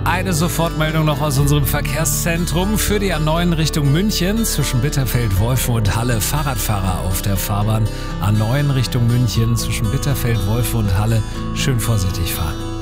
Eine Sofortmeldung noch aus unserem Verkehrszentrum. Für die A9 Richtung München zwischen Bitterfeld, Wolfen und Halle Fahrradfahrer auf der Fahrbahn. A9 Richtung München zwischen Bitterfeld, Wolfen und Halle schön vorsichtig fahren.